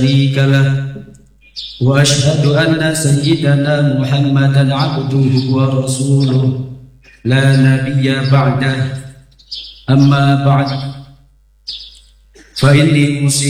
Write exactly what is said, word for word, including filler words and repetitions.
شريك له وأشهد أن سيدنا محمدا عبده ورسوله لا نبي بعده. أما بعد فإني أوصي